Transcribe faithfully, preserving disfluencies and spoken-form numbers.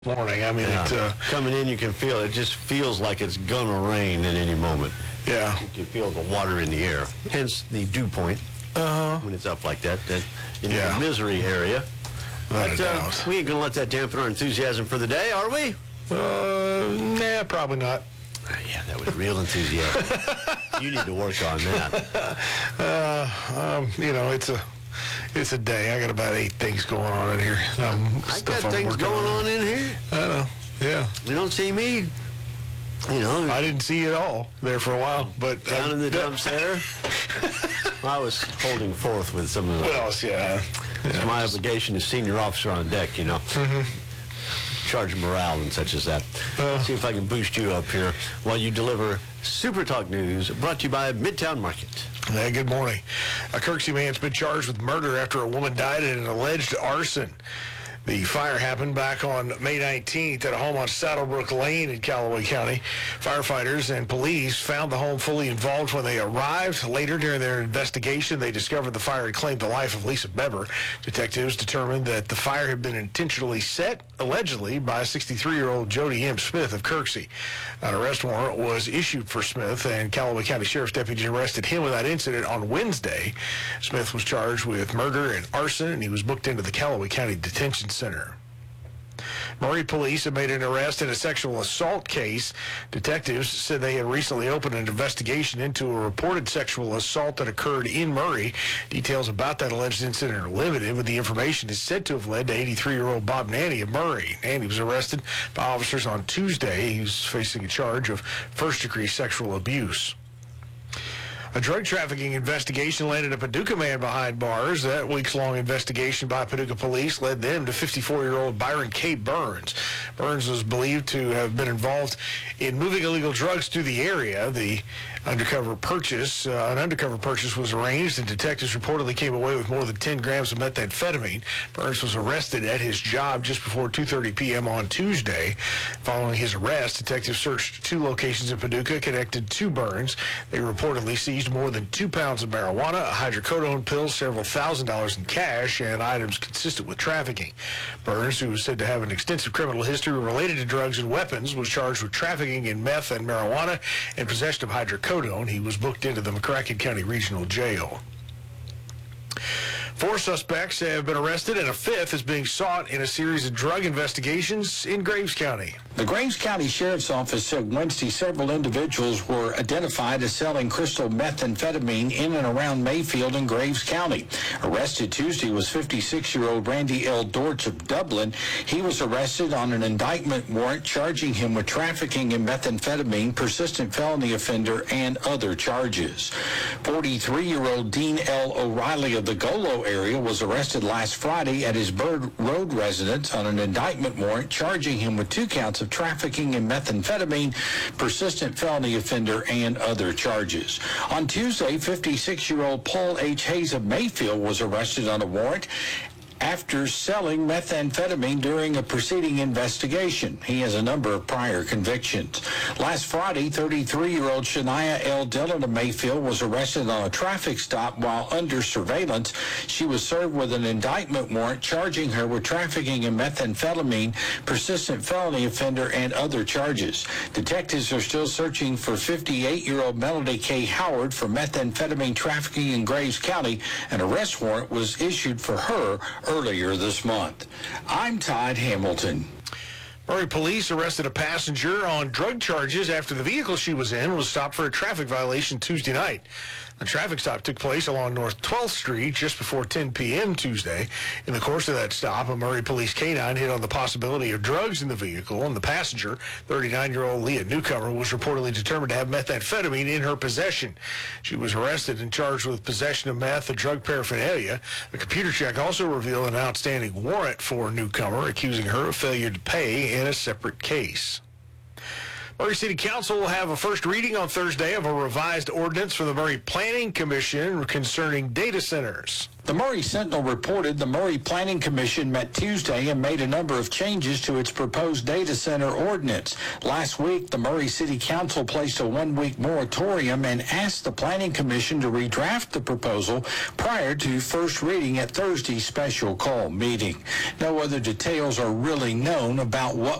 Morning. I mean, Yeah. it, uh, Coming in, you can feel it. It just feels like it's gonna rain at any moment. yeah. You can feel the water in the air. Hence the dew point Uh-huh. when it's up like that. That in Yeah. the misery area. Without But a uh, doubt. we ain't gonna let that dampen our enthusiasm for the day, are we? Uh, nah, probably not. Yeah, that was real enthusiasm. You need to work on that. Uh, um, you know, it's a, it's a day. I got about eight things going on in here. Um, I stuff got I'm things working going on in here. I know. Yeah. You don't see me. You know, I didn't see it all there for a while, but down uh, in the dumps there. I was holding forth with some of the. What else? Yeah. It's my obligation as senior officer on deck, you know. Mm-hmm. Charge of morale and such as that. Uh, See if I can boost you up here while you deliver Super Talk News, brought to you by Midtown Market. Hey, good morning. A Kirksey man's been charged with murder after a woman died in an alleged arson. The fire happened back on May nineteenth at a home on Saddlebrook Lane in Callaway County. Firefighters and police found the home fully involved when they arrived. Later, during their investigation, they discovered the fire had claimed the life of Lisa Beber. Detectives determined that the fire had been intentionally set, allegedly, by sixty-three-year-old Jody M. Smith of Kirksey. An arrest warrant was issued for Smith, and Callaway County Sheriff's deputies arrested him with that incident on Wednesday. Smith was charged with murder and arson, and he was booked into the Callaway County Detention Center. Murray police have made an arrest in a sexual assault case. Detectives said they had recently opened an investigation into a reported sexual assault that occurred in Murray. Details about that alleged incident are limited, but the information is said to have led to eighty-three-year-old Bob Nanny of Murray. Nanny was arrested by officers on Tuesday. He was facing a charge of first-degree sexual abuse. A drug trafficking investigation landed a Paducah man behind bars. That weeks-long investigation by Paducah police led them to fifty-four-year-old Byron K. Burns. Burns was believed to have been involved in moving illegal drugs through the area. The undercover purchase, uh, an undercover purchase was arranged, and detectives reportedly came away with more than ten grams of methamphetamine. Burns was arrested at his job just before two thirty p.m. on Tuesday. Following his arrest, detectives searched two locations in Paducah connected to Burns. They reportedly seized more than two pounds of marijuana, a hydrocodone pill, several thousand dollars in cash, and items consistent with trafficking. Burns, who was said to have an extensive criminal history related to drugs and weapons, was charged with trafficking in meth and marijuana and possession of hydrocodone. He was booked into the McCracken County Regional Jail. Four suspects have been arrested, and a fifth is being sought in a series of drug investigations in Graves County. The Graves County Sheriff's Office said Wednesday several individuals were identified as selling crystal methamphetamine in and around Mayfield and Graves County. Arrested Tuesday was fifty-six-year-old Randy L. Dortch of Dublin. He was arrested on an indictment warrant charging him with trafficking in methamphetamine, persistent felony offender, and other charges. forty-three-year-old Dean L. O'Reilly of the Golo area was arrested last Friday at his Bird Road residence on an indictment warrant charging him with two counts of trafficking in methamphetamine, persistent felony offender, and other charges. On Tuesday, fifty-six-year-old Paul H. Hayes of Mayfield was arrested on a warrant after selling methamphetamine during a preceding investigation. He has a number of prior convictions. Last Friday, thirty-three-year-old Shania L. Dillon of Mayfield was arrested on a traffic stop while under surveillance. She was served with an indictment warrant charging her with trafficking in methamphetamine, persistent felony offender, and other charges. Detectives are still searching for fifty-eight-year-old Melody K. Howard for methamphetamine trafficking in Graves County. An arrest warrant was issued for her earlier this month. I'm Todd Hamilton. Murray police arrested a passenger on drug charges after the vehicle she was in was stopped for a traffic violation Tuesday night. A traffic stop took place along North twelfth Street just before ten p.m. Tuesday. In the course of that stop, a Murray police canine hit on the possibility of drugs in the vehicle, and the passenger, thirty-nine-year-old Leah Newcomer, was reportedly determined to have methamphetamine in her possession. She was arrested and charged with possession of meth and drug paraphernalia. A computer check also revealed an outstanding warrant for Newcomer, accusing her of failure to pay in a separate case. Murray City Council will have a first reading on Thursday of a revised ordinance from the Murray Planning Commission concerning data centers. The Murray Sentinel reported the Murray Planning Commission met Tuesday and made a number of changes to its proposed data center ordinance. Last week, the Murray City Council placed a one-week moratorium and asked the Planning Commission to redraft the proposal prior to first reading at Thursday's special call meeting. No other details are really known about what